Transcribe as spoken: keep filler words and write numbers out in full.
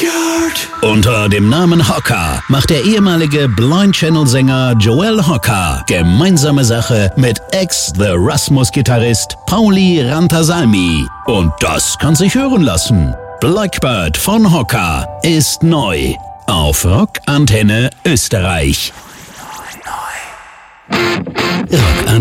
Backyard. Unter dem Namen Hocker macht der ehemalige Blind Channel-Sänger Joel Hocker gemeinsame Sache mit Ex-The Rasmus-Gitarrist Pauli Rantasalmi. Und das kann sich hören lassen. Blackbird von Hocker ist neu auf Rock Antenne Österreich. Rock